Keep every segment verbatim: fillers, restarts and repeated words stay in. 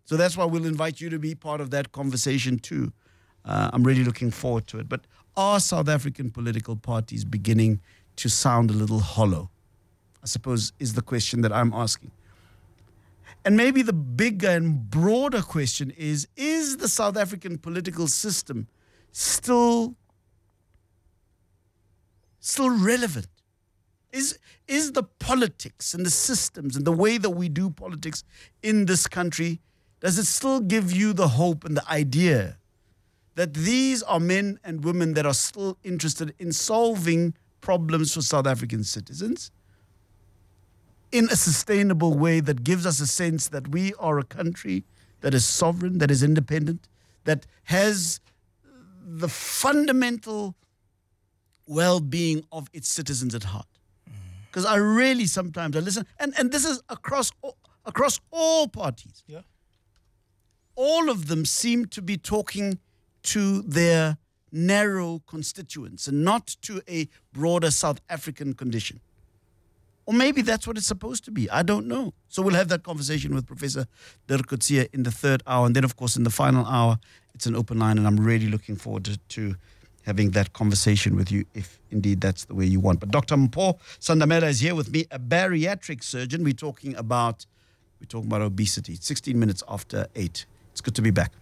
So that's why we'll invite you to be part of that conversation too. Uh, I'm really looking forward to it. But are South African political parties beginning to sound a little hollow? I suppose is the question that I'm asking. And maybe the bigger and broader question is, is the South African political system still, still relevant? Is, is the politics and the systems and the way that we do politics in this country, does it still give you the hope and the idea that these are men and women that are still interested in solving problems for South African citizens in a sustainable way that gives us a sense that we are a country that is sovereign, that is independent, that has the fundamental well-being of its citizens at heart? Because I really sometimes I listen, and, and this is across all, across all parties. Yeah. All of them seem to be talking to their narrow constituents and not to a broader South African condition. Or maybe that's what it's supposed to be. I don't know. So we'll have that conversation with Professor Dirk Coetzee in the third hour. And then, of course, in the final hour, it's an open line. And I'm really looking forward to, to having that conversation with you, if indeed that's the way you want. But Doctor Mpho Sandamela is here with me, a bariatric surgeon. We're talking about, we're talking about obesity. It's sixteen minutes after eight. It's good to be back.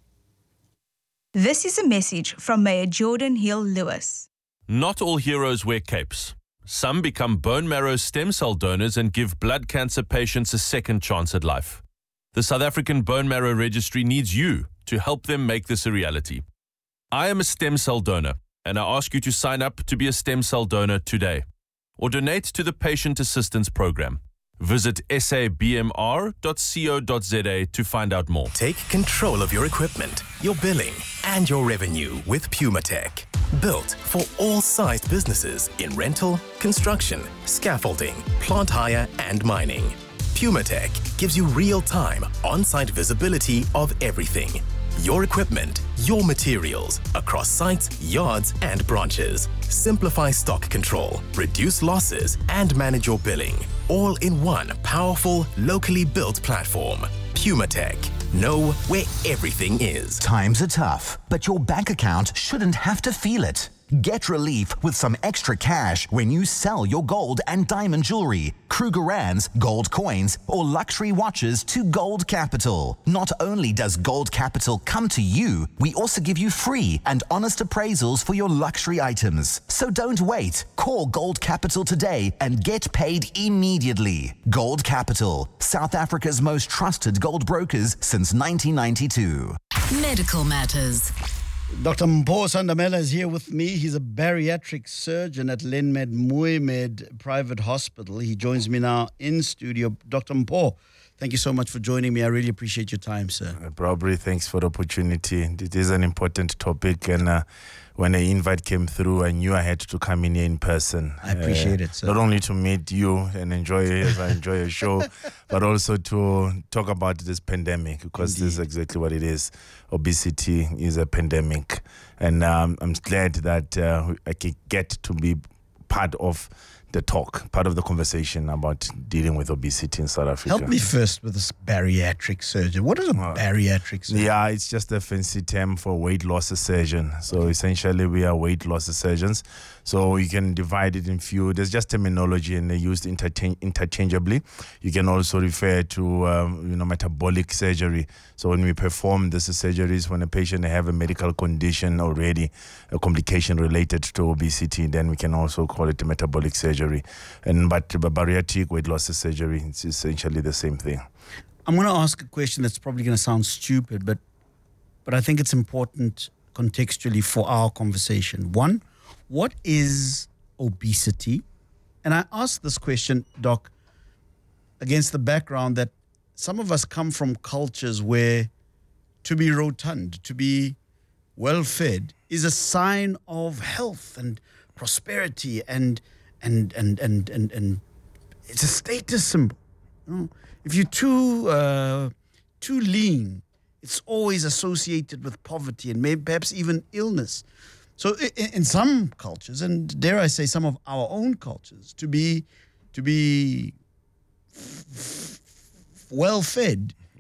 This is a message from Mayor Jordan Hill-Lewis. Not all heroes wear capes. Some become bone marrow stem cell donors and give blood cancer patients a second chance at life. The South African Bone Marrow Registry needs you to help them make this a reality. I am a stem cell donor, and I ask you to sign up to be a stem cell donor today, or donate to the Patient Assistance Program. Visit s a b m r dot co dot z a to find out more. Take control of your equipment, your billing, and your revenue with PumaTech. Built for all sized businesses in rental, construction, scaffolding, plant hire, and mining. PumaTech gives you real-time, on-site visibility of everything. Your equipment, your materials, across sites, yards, and branches. Simplify stock control, reduce losses, and manage your billing. All in one powerful, locally built platform. PumaTech. Know where everything is. Times are tough, but your bank account shouldn't have to feel it. Get relief with some extra cash when you sell your gold and diamond jewelry, Krugerrands, gold coins, or luxury watches to Gold Capital. Not only does Gold Capital come to you, we also give you free and honest appraisals for your luxury items. So don't wait. Call Gold Capital today and get paid immediately. Gold Capital, South Africa's most trusted gold brokers since nineteen ninety-two. Medical Matters. Doctor Mpho Sandamela is here with me. He's a bariatric surgeon at Lenmed Moemed Private Hospital. He joins me now in studio. Doctor Mpho, thank you so much for joining me. I really appreciate your time, sir. Uh, Probably thanks for the opportunity. It is an important topic, and uh, when the invite came through, I knew I had to come in here in person. I appreciate uh, it, sir. Not only to meet you and enjoy it as I enjoy your show, but also to talk about this pandemic, because Indeed. this is exactly what it is. Obesity is a pandemic, and um, I'm glad that uh, I can get to be part of the talk, part of the conversation about dealing with obesity in South Africa. Help me first with this bariatric surgeon. What is a Uh, bariatric surgeon? Yeah, it's just a fancy term for weight loss surgeon. So essentially, we are weight loss surgeons. So you can divide it in few. There's just terminology, and they're used interchange- interchangeably. You can also refer to um, you know metabolic surgery. So when we perform these surgeries, when a patient have a medical condition already, a complication related to obesity, then we can also call it a metabolic surgery. And but bariatric weight loss surgery, it's essentially the same thing. I'm going to ask a question that's probably going to sound stupid, but but I think it's important contextually for our conversation. One, what is obesity? And I ask this question, Doc, against the background that some of us come from cultures where to be rotund, to be well-fed is a sign of health and prosperity, and and and and and, and it's a status symbol. You know? If you're too uh, too lean, it's always associated with poverty and maybe perhaps even illness. So in, in some cultures, and dare I say some of our own cultures, to be to be f- f- well fed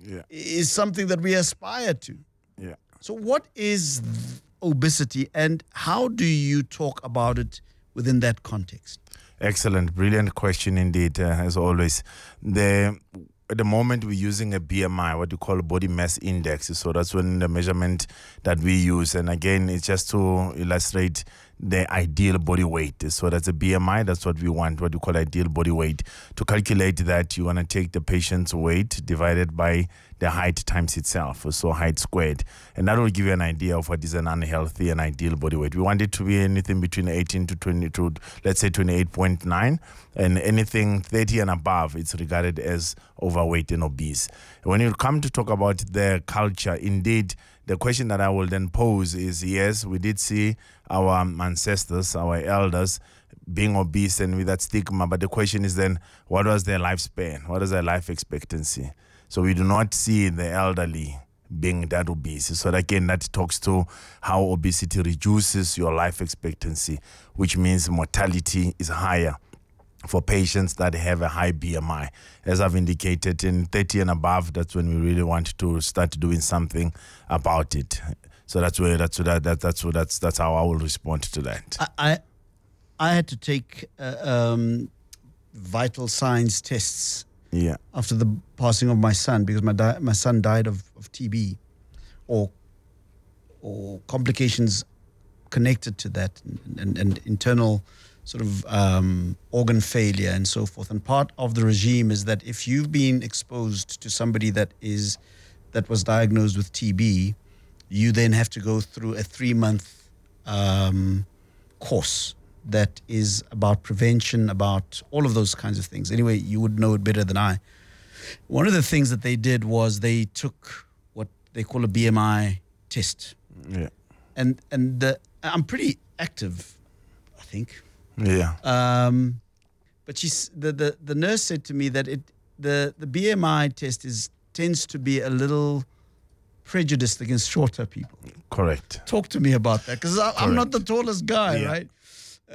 Yeah. is something that we aspire to. Yeah. So what is obesity and how do you talk about it within that context? Excellent, brilliant question indeed, uh, as always. The At the moment, we're using a B M I, what you call body mass index. So that's when the measurement that we use. And again, it's just to illustrate the ideal body weight. So that's a B M I. That's what we want, what you call ideal body weight. To calculate that, you want to take the patient's weight divided by the height times itself, so height squared. And that will give you an idea of what is an unhealthy and ideal body weight. We want it to be anything between eighteen to twenty to, let's say, twenty-eight point nine. And anything thirty and above, it's regarded as overweight and obese. When you come to talk about the culture, indeed, the question that I will then pose is, yes, we did see our ancestors, our elders, being obese and with that stigma. But the question is then, what was their lifespan? What is their life expectancy? So we do not see the elderly being that obese. So again, that talks to how obesity reduces your life expectancy, which means mortality is higher for patients that have a high B M I. As I've indicated, in thirty and above, that's when we really want to start doing something about it. So that's where that's where that, that that's where that's that's how I will respond to that. I I, I had to take uh, um, vital signs tests Yeah. after the passing of my son because my di- my son died of, of T B or or complications connected to that and, and, and internal sort of um, organ failure and so forth. And part of the regime is that if you've been exposed to somebody that is that was diagnosed with T B, you then have to go through a three-month um, course that is about prevention, about all of those kinds of things. Anyway, you would know it better than I. One of the things that they did was they took what they call a B M I test. Yeah. And and the, I'm pretty active, I think. Yeah. Um, but she's the, the the nurse said to me that it the the B M I test is tends to be a little prejudiced against shorter people. Correct. Talk to me about that because I'm not the Correct. tallest guy, Yeah. right? Uh,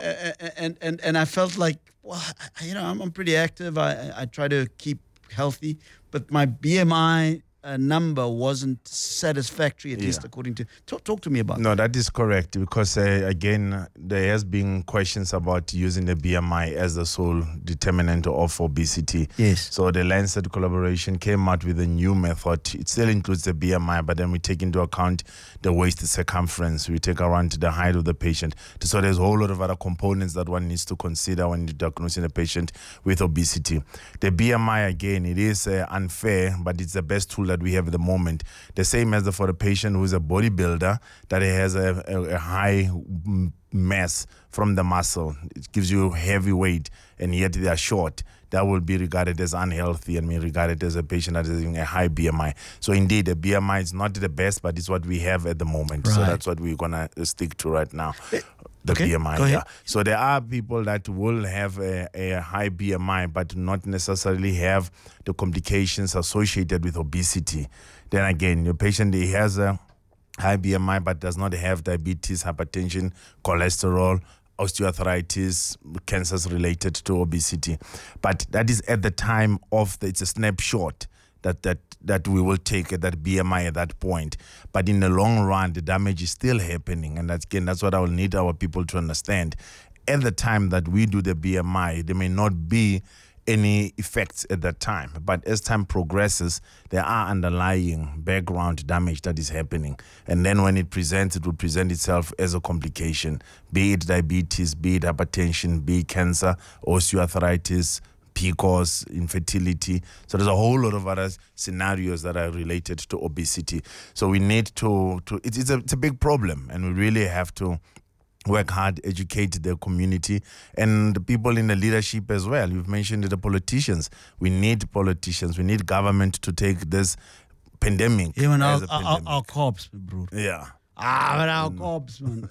and and and I felt like, well, I- you know, I'm, I'm pretty active. I I I try to keep healthy, but my B M I uh, number wasn't satisfactory, at Yeah. least according to. Talk, talk to me about. No, that is correct because uh, again, there has been questions about using the B M I as the sole determinant of obesity. Yes. So the Lancet collaboration came out with a new method. It still includes the B M I, but then we take into account the waist circumference. We take around the height of the patient. So there's a whole lot of other components that one needs to consider when diagnosing a patient with obesity. The B M I, again, it is uh, unfair, but it's the best tool that we have at the moment. The same as the, for the patient who is a bodybuilder that has a, a, a high mm, mass from the muscle. It gives you heavy weight, and yet they are short. That will be regarded as unhealthy and be regarded as a patient that is having a high B M I. So indeed, the B M I is not the best, but it's what we have at the moment. So Right. that's what we're going to stick to right now. The Okay, B M I, go ahead. yeah. So there are people that will have a, a high B M I, but not necessarily have the complications associated with obesity. Then again, your patient, he has a high B M I, but does not have diabetes, hypertension, cholesterol, osteoarthritis, cancers related to obesity. But that is at the time of the, it's a snapshot that that that we will take at that B M I at that point. But in the long run, the damage is still happening. And that's, again, that's what I will need our people to understand. At the time that we do the B M I, there may not be any effects at that time. But as time progresses, there are underlying background damage that is happening. And then when it presents, it will present itself as a complication, be it diabetes, be it hypertension, be it cancer, osteoarthritis, P C O S, infertility. So there's a whole lot of other scenarios that are related to obesity. So we need to, to it's, it's, a, it's a big problem, and we really have to work hard, educate the community and the people in the leadership as well. You've mentioned the politicians. We need politicians. We need government to take this pandemic Even our, as a our, pandemic. our cops, bro. yeah. Ah, but our cops, man.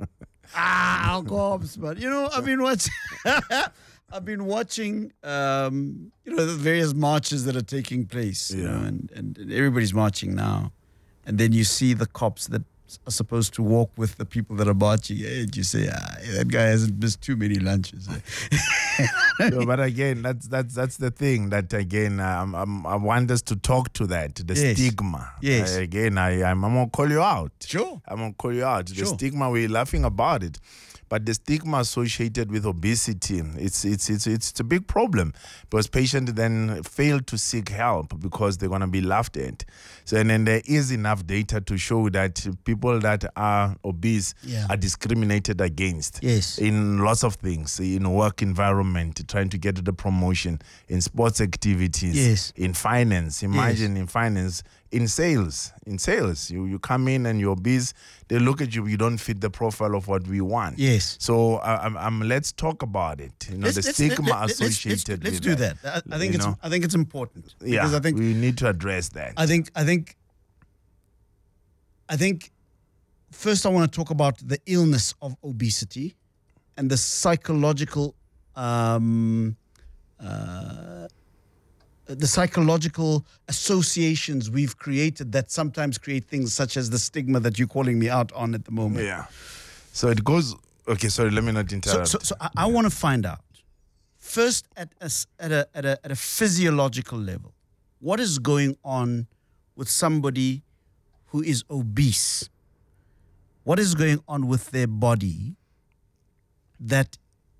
ah, our cops, man. You know, I've been watching. I've been watching, um, you know, the various marches that are taking place. You Yeah. know, and, and and everybody's marching now, and then you see the cops that are supposed to walk with the people that are marching, and you say, ah, that guy hasn't missed too many lunches. eh?" So, but again, that's that's that's the thing that again um, um, I want us to talk to that the Yes. stigma. Yes. Uh, again, I I'm, I'm gonna call you out. Sure. I'm gonna call you out. The Sure. stigma, we're laughing about it, but the stigma associated with obesity, it's it's it's it's a big problem because patients then fail to seek help because they're gonna be laughed at. So and then there is enough data to show that people that are obese Yeah. are discriminated against. Yes. In lots of things, in work environment, trying to get the promotion, in sports activities, Yes. in finance. Imagine in finance, in sales, in sales, you, you come in and you're obese, they look at you, you don't fit the profile of what we want. Yes. So uh, um, um, let's talk about it. You know, Let's- the let's- stigma let- let- let's- let's- associated Let's, with do that. I, I think You it's know? I think it's important Yeah, because I think we need to address that. I think I think I think first I want to talk about the illness of obesity and the psychological um, uh, the psychological associations we've created that sometimes create things such as the stigma that you're calling me out on at the moment. yeah. So it goes. Okay, sorry. Let me not So, interrupt. so, so I, I want to find out first at a, s- at a at a at a physiological level, what is going on with somebody who is obese? What is going on with their body that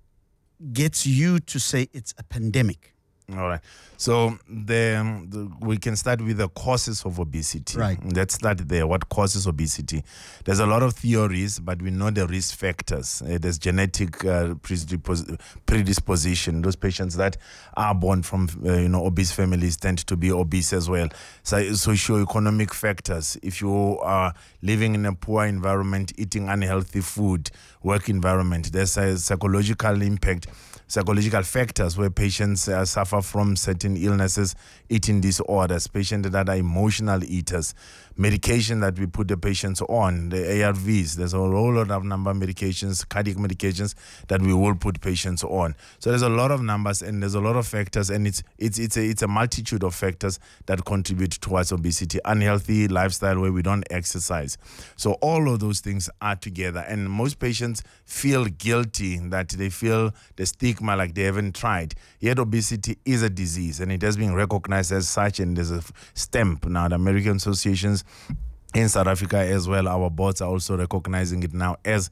gets you to say it's a pandemic? All right. So the, um, the we can start with the causes of obesity. Right. Let's start there. What causes obesity? There's a lot of theories, but we know the risk factors. Uh, there's genetic uh, predispos- predisposition. Those patients that are born from uh, you know obese families tend to be obese as well. So socio-economic factors. If you are living in a poor environment, eating unhealthy food, work environment, there's a psychological impact. Psychological factors where patients uh, suffer from certain illnesses, eating disorders, patients that are emotional eaters, medication that we put the patients on, the A R Vs. There's a whole lot of number of medications, cardiac medications that we will put patients on. So there's a lot of numbers and there's a lot of factors, and it's it's it's a, it's a multitude of factors that contribute towards obesity. Unhealthy lifestyle where we don't exercise. So all of those things are together, and most patients feel guilty that they feel the stigma like they haven't tried. Yet obesity is a disease and it has been recognized as such, and there's a stamp now. The American associations in South Africa as well, our boards are also recognizing it now as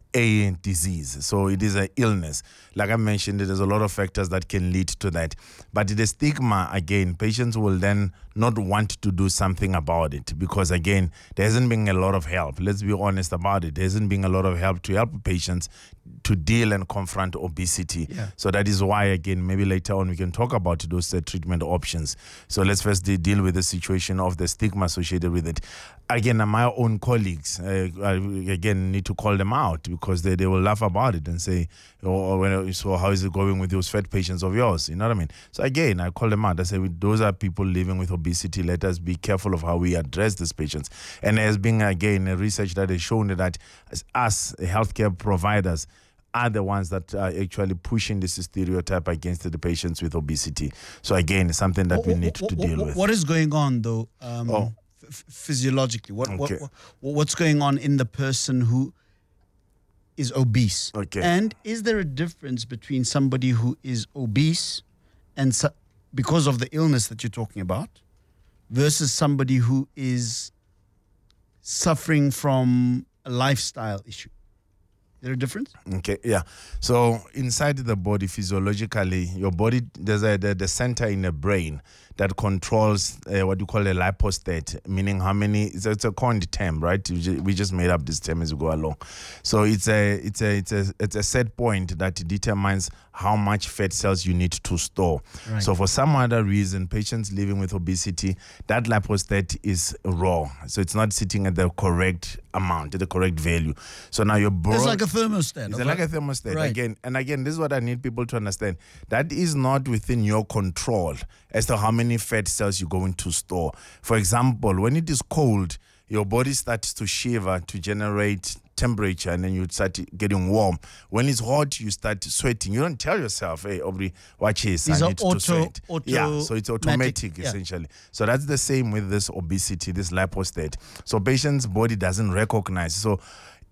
a disease. So it is an illness. Like I mentioned, there's a lot of factors that can lead to that. But the stigma, again, patients will then not want to do something about it because, again, there hasn't been a lot of help. Let's be honest about it. There hasn't been a lot of help to help patients to deal and confront obesity. Yeah. So that is why, again, maybe later on we can talk about those uh, treatment options. So let's first de- deal with the situation of the stigma associated with it. Again, uh, my own colleagues, uh, I, again, need to call them out because they, they will laugh about it and say, oh, when, so how is it going with those fat patients of yours? You know what I mean? So again, I call them out. I say, those are people living with obesity. Let us be careful of how we address these patients. And there's been, again, a research that has shown that as us, healthcare providers, are the ones that are actually pushing this stereotype against the patients with obesity. So again, it's something that we Wh- need wh- to wh- deal wh- with. What is going on though, um, Oh. f- physiologically? What, what Okay. what what's going on in the person who is obese? Okay. And is there a difference between somebody who is obese and su- because of the illness that you're talking about versus somebody who is suffering from a lifestyle issue? Is there a difference? Okay, yeah. So inside the body, physiologically, your body, there's a the, the center in the brain that controls uh, what you call a lipostat, meaning how many. It's a, it's a coined term, right? We just, we just made up this term as we go along. So it's a it's a it's a it's a set point that determines how much fat cells you need to store. Right. So for some other reason, patients living with obesity, that lipostat is raw, so it's not sitting at the correct amount, at the correct value. So now your bro- It's like a thermostat. it's okay? like a thermostat. Right. Again, and again, this is what I need people to understand. That is not within your control as to how many fat cells you're going to store. For example, when it is cold, your body starts to shiver to generate temperature, and then you start getting warm. When it's hot, you start sweating. You don't tell yourself, hey, Aubrey, watch this, These I are need auto- to sweat. auto- yeah, so it's automatic, matic, yeah. essentially. So that's the same with this obesity, this lipostat. So patient's body doesn't recognize. So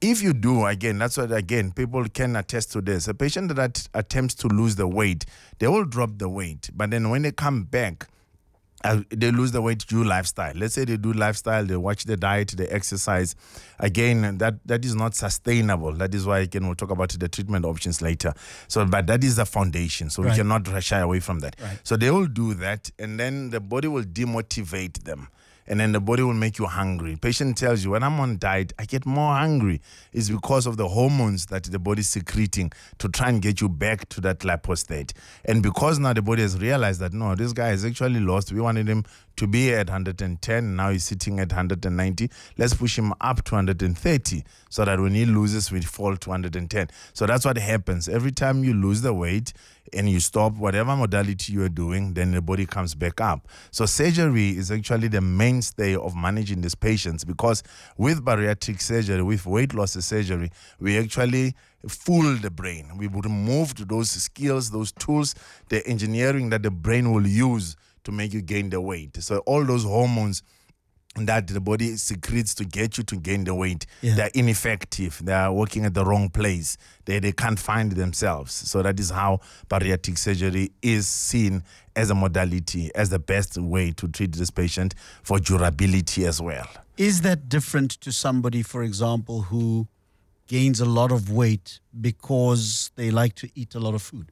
If you do, again, that's what, again, people can attest to this. A patient that attempts to lose the weight, they will drop the weight. But then when they come back, uh, they lose the weight due lifestyle. Let's say they do lifestyle, they watch the diet, they exercise. Again, that, that is not sustainable. That is why, again, we'll talk about the treatment options later. So, but that is the foundation. So Right. we cannot shy away from that. Right. So they will do that, and then the body will demotivate them. And then the body will make you hungry. Patient tells you, when I'm on diet, I get more hungry. It's because of the hormones that the body is secreting to try and get you back to that lipo state. And because now the body has realized that, no, this guy is actually lost. We wanted him to be at one hundred ten. Now he's sitting at one hundred ninety. Let's push him up to one hundred thirty so that when he loses, we fall to one hundred ten. So that's what happens. Every time you lose the weight and you stop whatever modality you are doing, then the body comes back up. So surgery is actually the mainstay of managing these patients, because with bariatric surgery, with weight loss surgery, we actually fool the brain. We would remove those skills, those tools, the engineering that the brain will use to make you gain the weight. So all those hormones that the body secretes to get you to gain the weight, Yeah. they're ineffective. They are working at the wrong place. They they can't find themselves. So that is how bariatric surgery is seen as a modality, as the best way to treat this patient for durability as well. Is that different to somebody, for example, who gains a lot of weight because they like to eat a lot of food?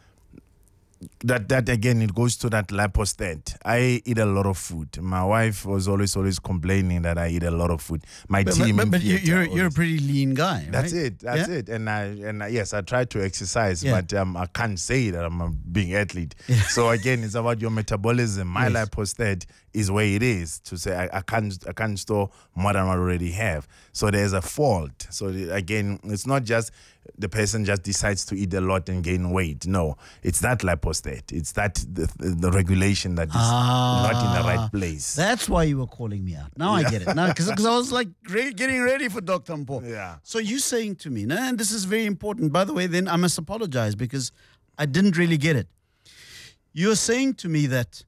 That that again, it goes to that lipostat. I eat a lot of food. My wife was always always complaining that I eat a lot of food. My But, team, but, in but you- theatre you're you're a always- pretty lean guy. That's right? it. That's Yeah? it. And I and I, yes, I try to exercise, Yeah. but um, I can't say that I'm a big athlete. So again, it's about your metabolism. My Yes. lipostat is where it is. To say I, I can't I can't store more than I already have. So there's a fault. So the- again, it's not just the person just decides to eat a lot and gain weight. No, it's that lipostat. It's that the, the regulation that is not in the right place. That's why you were calling me out. Now I get it. Now, because I was like re- getting ready for Doctor Mpo. Yeah. So you saying to me, nah, and this is very important. By the way, then I must apologize because I didn't really get it. You're saying to me that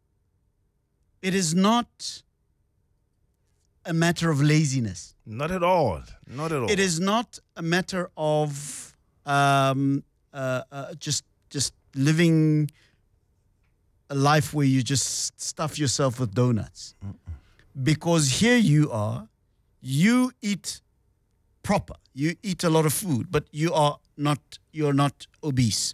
it is not a matter of laziness. Not at all. Not at all. It is not a matter of um, uh, uh, just just living a life where you just stuff yourself with donuts. Because here you are, you eat proper, you eat a lot of food, but you are not you're not obese.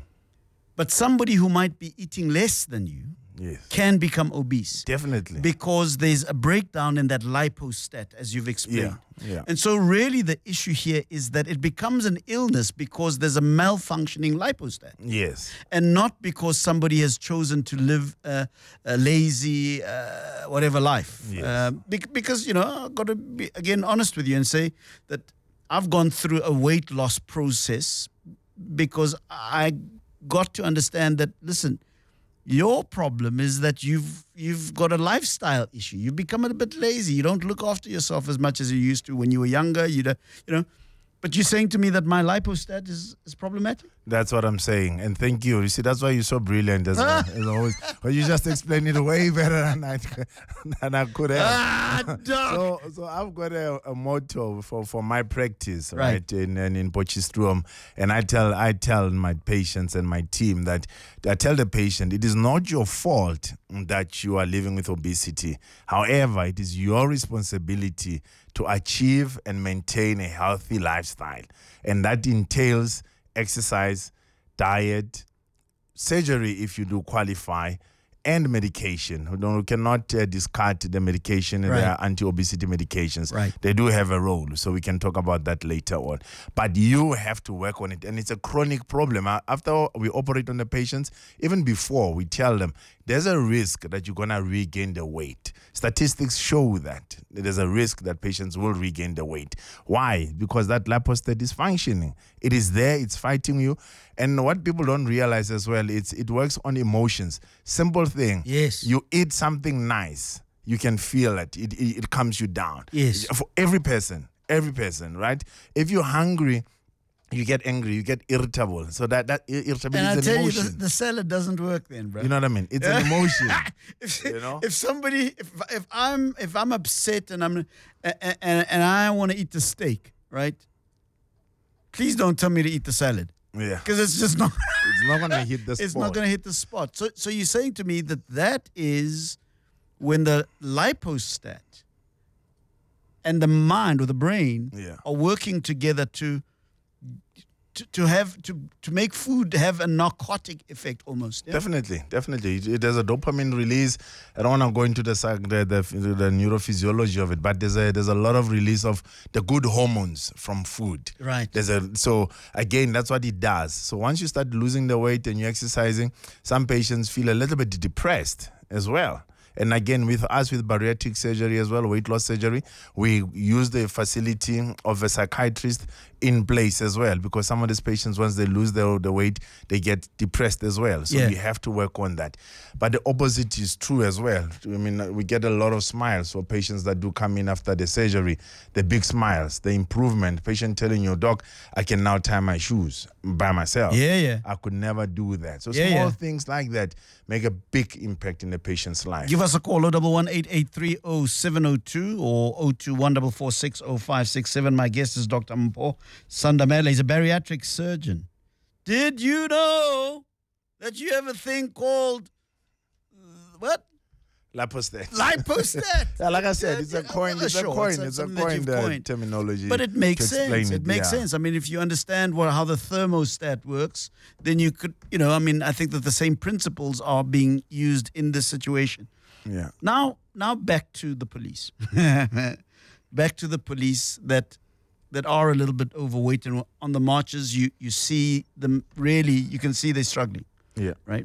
But somebody who might be eating less than you Yes. can become obese. Definitely. Because there's a breakdown in that lipostat, as you've explained. Yeah, yeah. And so really the issue here is that it becomes an illness because there's a malfunctioning lipostat. Yes. And not because somebody has chosen to live a, a lazy, uh, whatever life. Yes. Um, bec- because, you know, I've got to be, again, honest with you and say that I've gone through a weight loss process because I got to understand that, listen, your problem is that you've you've got a lifestyle issue. You've become a bit lazy. You don't look after yourself as much as you used to when you were younger. You know, you know. But you're saying to me that my lipostat is, is problematic? That's what I'm saying. And thank you. You see, that's why you're so brilliant as, as always. But you just explained it way better than I, than I could have. Ah, doc. So, so I've got a, a motto for, for my practice, Right. right, in in, in Potchefstroom, and I tell I tell my patients and my team that I tell the patient it is not your fault that you are living with obesity. However, it is your responsibility to achieve and maintain a healthy lifestyle, and that entails exercise, diet, surgery if you do qualify, and medication. We, don't, we cannot uh, discard the medication. Right. There are anti-obesity medications. Right. They do have a role, so we can talk about that later on. But you have to work on it, and it's a chronic problem. Uh, After we operate on the patients, even before, we tell them there's a risk that you're going to regain the weight. Statistics show that there's a risk that patients will regain the weight. Why? Because that lipostat is functioning. It is there, it's fighting you. And what people don't realize as well, it's it works on emotions. Simple thing. Yes. You eat something nice, you can feel it. It, it, it calms you down. Yes. For every person, every person, right? If you're hungry, you get angry, you get irritable. So that, that irritability And I is an tell you, emotion. the, the salad doesn't work then, bro. You know what I mean? It's an emotion. if, you know? if somebody, if if I'm if I'm upset and I'm and and, and I want to eat the steak, right? Please don't tell me to eat the salad. Yeah. Because it's just not. It's not going to hit the spot. It's not going to hit the spot. So, so you're saying to me that that is when the lipostat and the mind or the brain Yeah. are working together to, to to have to to make food have a narcotic effect almost. Yeah? Definitely, definitely. It- it- There's a dopamine release. I don't want to go into the, psych- the the the neurophysiology of it, but there's a there's a lot of release of the good hormones from food. Right. There's a so again that's what it does. So once you start losing the weight and you're exercising, some patients feel a little bit depressed as well. And again, with us with bariatric surgery as well, weight loss surgery, we use the facility of a psychiatrist in place as well, because some of these patients, once they lose the, the weight, they get depressed as well. So Yeah. we have to work on that. But the opposite is true as well. I mean, we get a lot of smiles for patients that do come in after the surgery, the big smiles, the improvement, patient telling you, doc, I can now tie my shoes by myself. Yeah, yeah. I could never do that. So Yeah, small yeah. things like that make a big impact in the patient's life. Give us a call, oh one one eight eight three oh seven oh two or oh two one four four six oh five six seven. My guest is Doctor Mpho Sandamela. He's a bariatric surgeon. Did you know that you have a thing called, uh, what? Lipostat. Lipostat. Yeah, like I said, it's a Yeah, coin. well, It's a sure, coin. it's a- It's a something that coin. you've The coined. terminology. But it makes to explain sense. It, makes yeah. sense. I mean, if you understand what, how the thermostat works, then you could, you know, I mean, I think that the same principles are being used in this situation. Yeah. Now, now back to the police. Back to the police that that are a little bit overweight, and on the marches, you you see them really. You can see they're struggling, Yeah. right?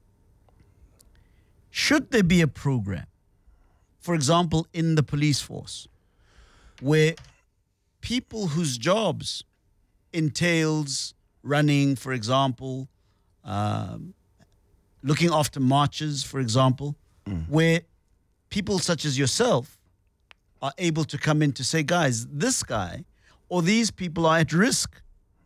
Should there be a program, for example, in the police force, where people whose jobs entails running, for example, um, looking after marches, for example, where people such as yourself are able to come in to say, guys, this guy or these people are at risk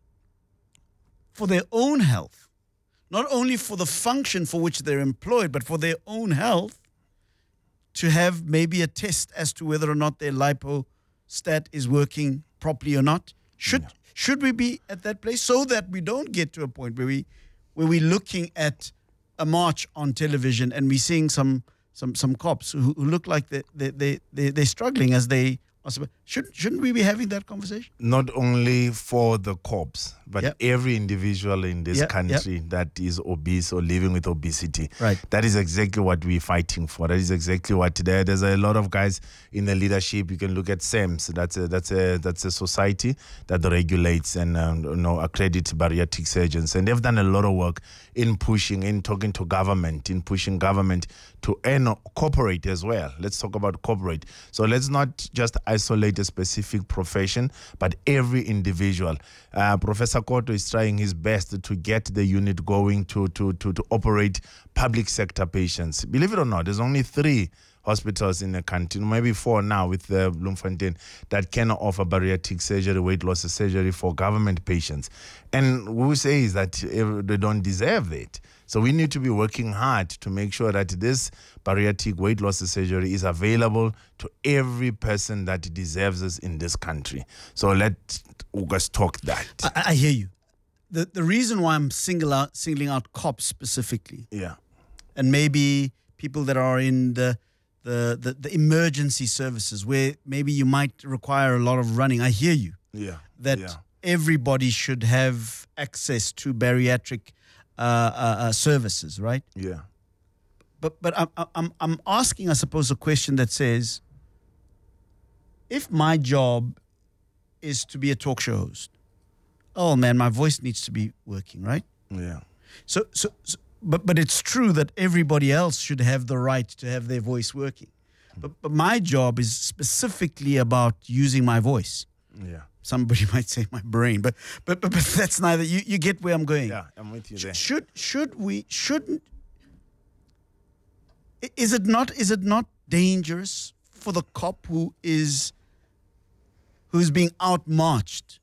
for their own health, not only for the function for which they're employed, but for their own health, to have maybe a test as to whether or not their lipostat is working properly or not. Should should we be at that place so that we don't get to a point where we where we're looking at a march on television and we're seeing some some some cops who, who look like they they they they they're struggling as they are supposed. Shouldn't shouldn't we be having that conversation? Not only for the cops, but Yep. every individual in this Yep, country that is obese or living with obesity. Right. That is exactly what we're fighting for. That is exactly what there. There's a lot of guys in the leadership. You can look at SAMS. That's a that's a that's a society that regulates and um, you know accredits bariatric surgeons, and they've done a lot of work in pushing, in talking to government, in pushing government to and cooperate as well. Let's talk about cooperate. So let's not just isolate a specific profession, but every individual. Uh, Professor Koto is trying his best to get the unit going to, to, to, to operate public sector patients. Believe it or not, there's only three hospitals in the country, maybe four now with uh, Bloemfontein, that can offer bariatric surgery, weight loss surgery for government patients. And who says that uh, they don't deserve it? So we need to be working hard to make sure that this bariatric weight loss surgery is available to every person that deserves this in this country. So let us talk that. I, I hear you. The the reason why I'm single out, singling out cops specifically, Yeah. and maybe people that are in the, the the the emergency services where maybe you might require a lot of running. I hear you Yeah. that yeah. everybody should have access to bariatric uh, uh, uh, services, right? Yeah. But but I'm I'm I'm asking, I suppose, a question that says, if my job is to be a talk show host, oh man, my voice needs to be working, right? Yeah. So so, so but but it's true that everybody else should have the right to have their voice working. But but my job is specifically about using my voice. Yeah. Somebody might say my brain, but but but, but that's neither. You you get where I'm going. Yeah. I'm with you there. Should should we shouldn't i- is it not is it not dangerous for the cop who is who's being outmarched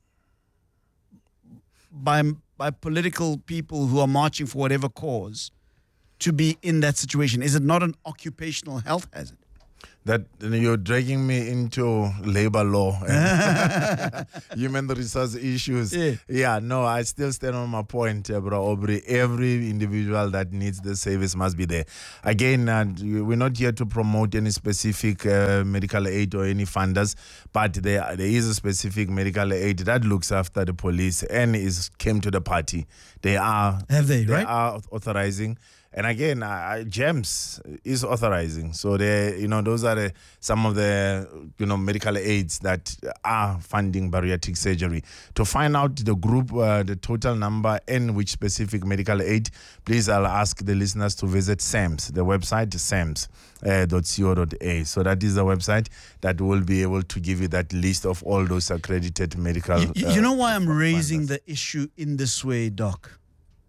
by by political people who are marching for whatever cause to be in that situation? Is it not an occupational health hazard? That you're dragging me into labor law and human resource issues. Yeah. yeah, no, I still stand on my point, uh, bro Aubrey. Every individual that needs the service must be there. Again, uh, we're not here to promote any specific uh, medical aid or any funders, but there there is a specific medical aid that looks after the police and is came to the party. They are Have they, they right? are authorizing. And again, uh, GEMS is authorizing. So they, you know, those are the, some of the, you know, medical aids that are funding bariatric surgery. To find out the group, uh, the total number, and which specific medical aid, please, I'll ask the listeners to visit SAMS. The website is sams dot co dot a. So that is the website that will be able to give you that list of all those accredited medical. You, you uh, know why I'm funders. raising the issue in this way, Doc?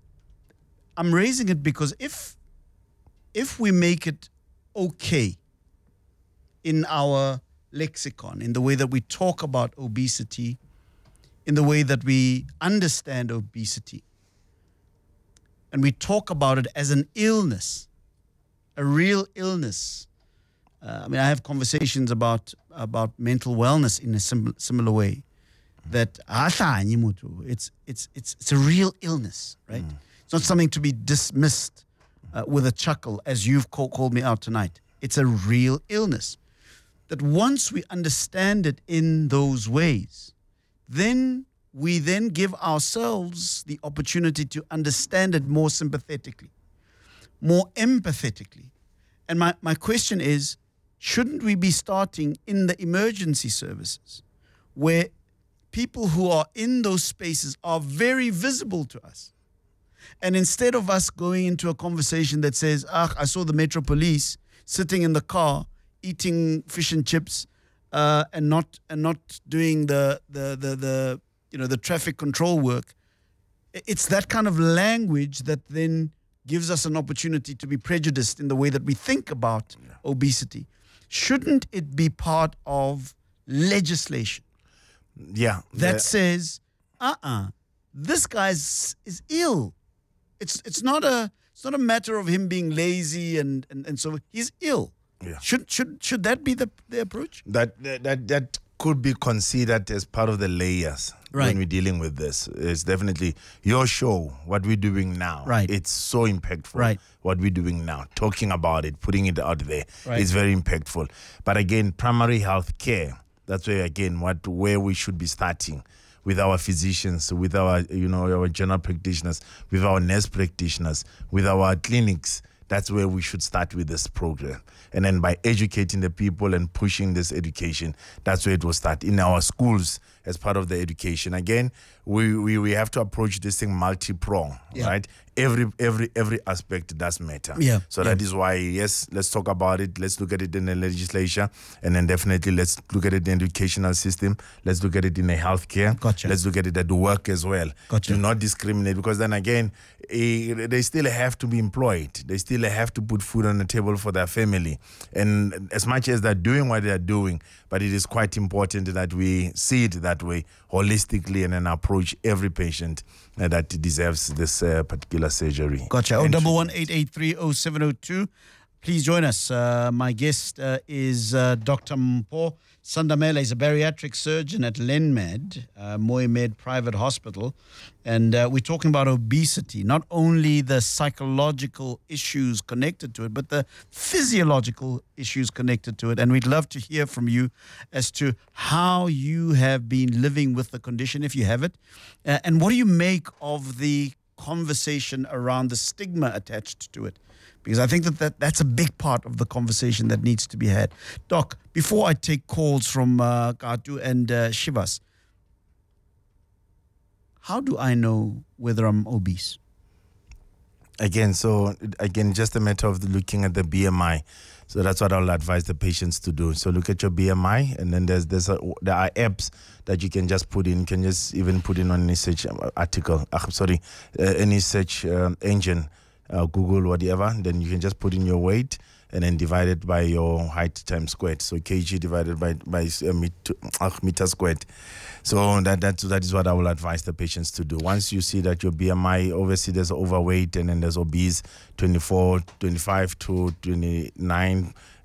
I'm raising it because if if we make it okay in our lexicon, in the way that we talk about obesity, in the way that we understand obesity, and we talk about it as an illness, a real illness. Uh, I mean, I have conversations about about mental wellness in a sim- similar way. That it's it's it's it's a real illness, right? Mm. It's not something to be dismissed uh, with a chuckle, as you've call, called me out tonight. It's a real illness. That once we understand it in those ways, then we then give ourselves the opportunity to understand it more sympathetically, more empathetically. And my, my question is, shouldn't we be starting in the emergency services where people who are in those spaces are very visible to us? And instead of us going into a conversation that says, ah, I saw the Metro Police sitting in the car eating fish and chips uh, and not and not doing the, the the the you know the traffic control work, it's that kind of language that then gives us an opportunity to be prejudiced in the way that we think about yeah. obesity. Shouldn't it be part of legislation? Yeah. That the- says, uh-uh, this guy is ill. It's it's not a it's not a matter of him being lazy and, and, and so he's ill. Yeah. Should should should that be the, the approach? That, that that that could be considered as part of the layers Right. when we're dealing with this. It's definitely your show, what we're doing now. Right. It's so impactful. Right. What we're doing now, talking about it, putting it out there, Right. is very impactful. But again, primary health care, that's where again what where we should be starting. With our physicians, with our, you know, our general practitioners, with our nurse practitioners, with our clinics. That's where we should start with this program. And then by educating the people and pushing this education, that's where it will start in our schools as part of the education. Again, we, we, we have to approach this thing multi-pronged, Yeah. right? Every every every aspect does matter. Yeah. So Yeah. that is why, yes, let's talk about it. Let's look at it in the legislature. And then definitely let's look at it in the educational system. Let's look at it in the healthcare. Gotcha. Let's look at it at the work as well. Gotcha. Do not discriminate, because then again, eh, they still have to be employed. They still have to put food on the table for their family. And as much as they're doing what they're doing, but it is quite important that we see it that way, holistically, and then approach every patient uh, that deserves this uh, particular surgery. Gotcha. Oh, And double one eight eight three oh seven oh two. Please join us. Uh, my guest uh, is uh, Doctor Mpho Sandamela. He's a bariatric surgeon at Lenmed, uh, Moemed Private Hospital. And uh, we're talking about obesity, not only the psychological issues connected to it, but the physiological issues connected to it. And we'd love to hear from you as to how you have been living with the condition, if you have it. Uh, and what do you make of the conversation around the stigma attached to it? Because I think that, that that's a big part of the conversation that needs to be had. Doc, before I take calls from uh, Katu and uh, Shivas, how do I know whether I'm obese? Again, so again, just a matter of looking at the B M I. So that's what I'll advise the patients to do. So look at your B M I, and then there's there's a, there are apps that you can just put in. You can just even put in on any search article. Uh, sorry, uh, any search um, engine, uh, Google, whatever. Then you can just put in your weight and then divide it by your height times squared. So kg divided by by uh, meter, uh, meter squared. So that that that is what I will advise the patients to do. Once you see that your B M I, obviously there's overweight and then there's obese, twenty-four, twenty-five to twenty-nine,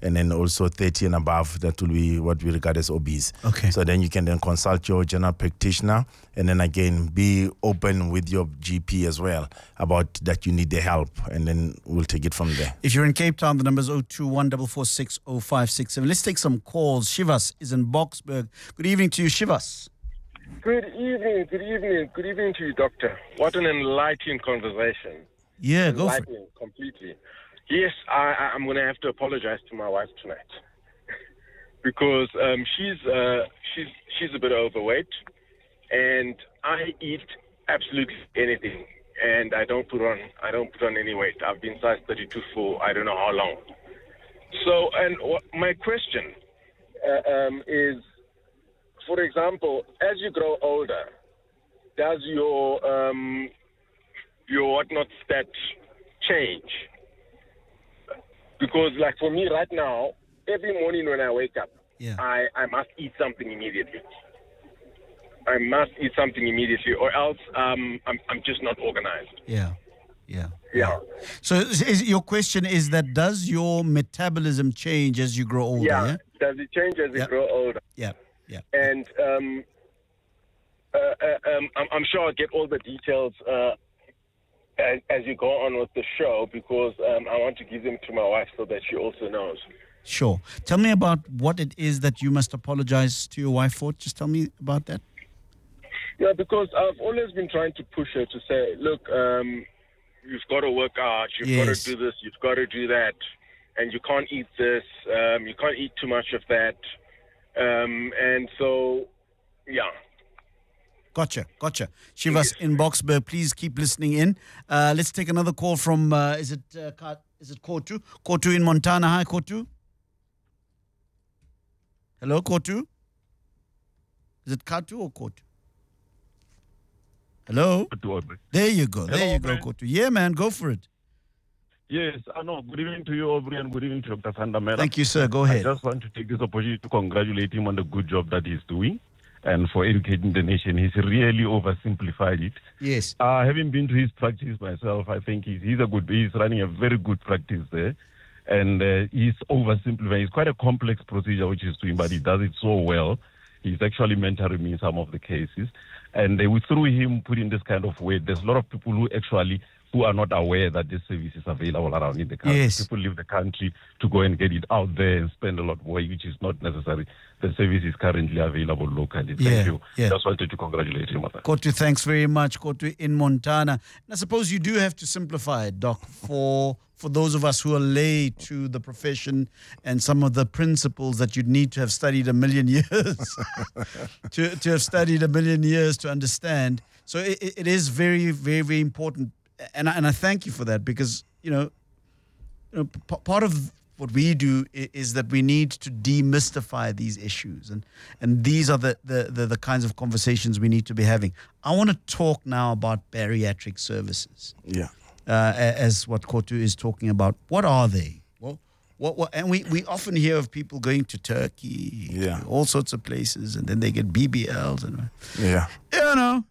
and then also thirty and above, that will be what we regard as obese. Okay. So then you can then consult your general practitioner, and then again be open with your G P as well about that you need the help, and then we'll take it from there. If you're in Cape Town, the number is zero two one four four six zero five six seven. Let's take some calls. Shivas is in Boksburg. Good evening to you, Shivas. Good evening, good evening, good evening to you, Doctor. What an enlightening conversation. Yeah, go for it. Enlightening, completely. Yes, I, I- I'm going to have to apologize to my wife tonight because um, she's uh, she's she's a bit overweight, and I eat absolutely anything, and I don't put on I don't put on any weight. I've been size thirty-two for I don't know how long. So, and wh- my question uh, um, is, for example, as you grow older, does your um, your whatnot stat change? Because, like for me right now, every morning when I wake up, Yeah. I, I must eat something immediately. I must eat something immediately, or else um, I'm I'm just not organized. Yeah, yeah. Yeah, So is, is- your question is that does your metabolism change as you grow older? yeah. Yeah, Does it change as Yeah. you grow older? yeah, yeah. And um, uh, uh, um, I'm, I'm sure I'll get all the details uh, as, as you go on with the show, because um, I want to give them to my wife so that she also knows. Sure. Tell me about what it is that you must apologize to your wife for. Just tell me about that. Yeah, because I've always been trying to push her to say, look, um, you've got to work out, you've got Yes. to do this, you've got to do that, and you can't eat this, um, you can't eat too much of that. Um, and so, yeah. Gotcha, gotcha. Shivas in Boksburg, please keep listening in. Uh, let's take another call from, uh, is it uh, Ka- is it Kotu? Kotu in Montana. Hi, Kotu. Hello, Kotu. Is it Katu or Kotu? Hello? There you go. There Hello, you go, Aubrey. Kotu. Yeah, man, go for it. Yes, I know. Good evening to you, Aubrey, and good evening to Doctor Sandamela. Thank you, sir. Go I ahead. just want to take this opportunity to congratulate him on the good job that he's doing and for educating the nation. He's really oversimplified it. Yes. Uh, having been to his practice myself, I think he's, he's a good, he's running a very good practice there. And uh, he's oversimplifying. It's quite a complex procedure which he's doing, but he does it so well. He's actually mentoring me in some of the cases. And uh, with, through him putting this kind of weight, there's a lot of people who actually who are not aware that this service is available around in the country. Yes. People leave the country to go and get it out there and spend a lot more, which is not necessary. The service is currently available locally. Thank Yeah, you. yeah. Just wanted to congratulate him on that. Kotu, thanks very much. Kotu in Montana. And I suppose you do have to simplify it, Doc, for for those of us who are lay to the profession and some of the principles that you'd need to have studied a million years to, to have studied a million years to understand. So it, it is very, very, very important. And I, and I thank you for that because, you know, you know, p- part of what we do is, is that we need to demystify these issues. And and these are the, the, the, the kinds of conversations we need to be having. I want to talk now about bariatric services, Yeah. uh, a- as what Kotu is talking about. What are they? Well, what, what, and we, we often hear of people going to Turkey, Yeah. all sorts of places, and then they get B B Ls. And, Yeah. you know.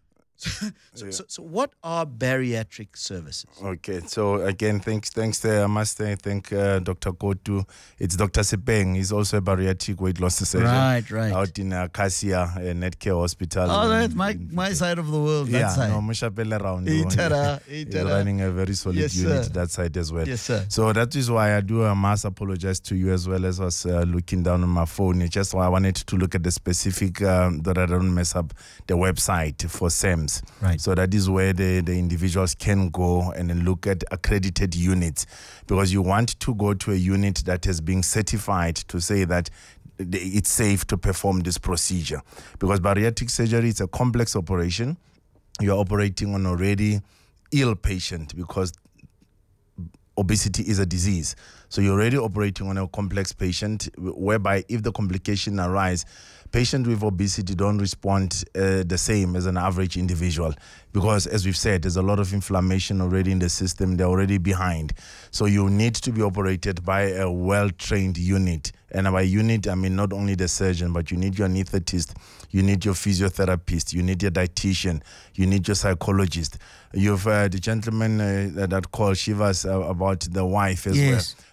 So, so, so what are bariatric services? Okay, so again, thanks, thanks. Uh, I must say, thank uh, Doctor Kotu. It's Doctor Sepeng. He's also a bariatric weight loss surgeon. Right, right. Out in uh, Cassia uh, Netcare Hospital. Oh, in- that's my, in- my side of the world, that Yeah, side. no, Mushapele around. Itara, He's itara. running a very solid Yes, unit sir. that side as well. Yes, sir. So that is why I do a mass apologize to you as well as I was uh, looking down on my phone. It's just why I wanted to look at the specific, um, that I don't mess up the website for S E M S. Right. So that is where the, the individuals can go and then look at accredited units, because you want to go to a unit that has been certified to say that it's safe to perform this procedure. Because bariatric surgery is a complex operation. You're operating on already ill patient because obesity is a disease. So you're already operating on a complex patient, whereby if the complication arise, patients with obesity don't respond uh, the same as an average individual, because as we've said, there's a lot of inflammation already in the system. They're already behind. So you need to be operated by a well-trained unit. And by unit, I mean not only the surgeon, but you need your anesthetist, you need your physiotherapist, you need your dietitian, you need your psychologist. You've uh, the gentleman uh, that called Shivas uh, about the wife as Yes. well.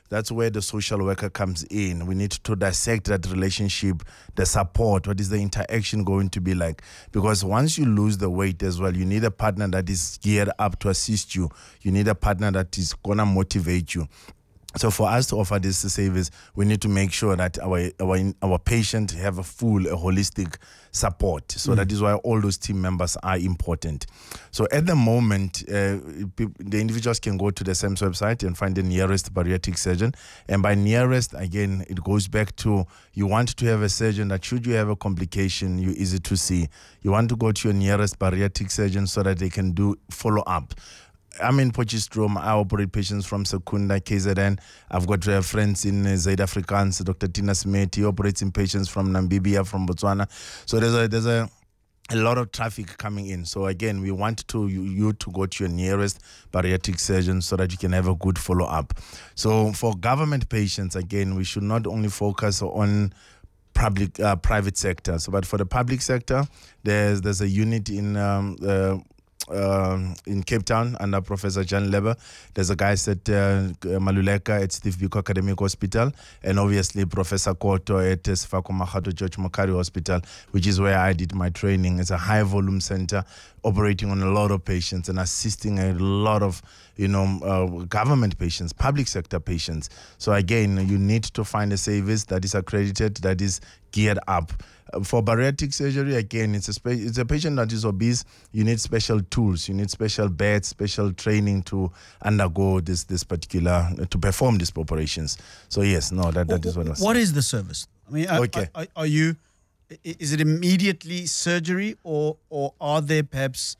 That's where the social worker comes in. We need to dissect that relationship, the support, what is the interaction going to be like? Because once you lose the weight as well, you need a partner that is geared up to assist you. You need a partner that is going to motivate you. So for us to offer this service, we need to make sure that our our our patients have a full, a holistic support. So mm. that is why all those team members are important. So at the moment, uh, the individuals can go to the S A M S website and find the nearest bariatric surgeon. And by nearest, again, it goes back to you want to have a surgeon that should you have a complication, you're easy to see. You want to go to your nearest bariatric surgeon so that they can do follow-up. I'm in Potchefstroom. I operate patients from Secunda, K Z N. I've got uh, friends in uh, Zuid-Afrikaans, Doctor Tina Smith. He operates in patients from Namibia, from Botswana. So there's a there's a, a lot of traffic coming in. So again, we want to you, you to go to your nearest bariatric surgeon so that you can have a good follow-up. So for government patients, again, we should not only focus on public uh, private sector. So, but for the public sector, there's there's a unit in um, uh, Uh, in Cape Town under Professor Jan Leber. There's a guy at uh, Maluleka at Steve Biko Academic Hospital, and obviously Professor Koto at Sefako Makgato George Mokari Hospital, which is where I did my training. It's a high volume center operating on a lot of patients and assisting a lot of you know uh, government patients, public sector patients. So again, you need to find a service that is accredited, that is geared up. For bariatric surgery, again, it's a spe- it's a patient that is obese. You need special tools, you need special beds, special training to undergo this this particular to perform these operations. So yes, no, that, that is what I was What is the service? I mean, are, okay. are, are you? Is it immediately surgery, or or are there perhaps